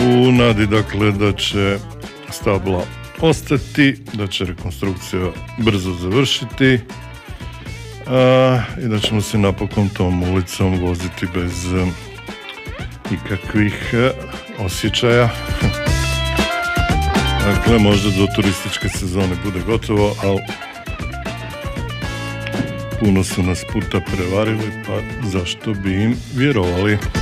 u nadi dakle da će stabla ostati, da će rekonstrukcija brzo završiti i da ćemo se napokon tom ulicom voziti bez ikakvih osjećaja. Dakle, možda do turističke sezone bude gotovo, ali puno su nas puta prevarili, pa zašto bi im vjerovali.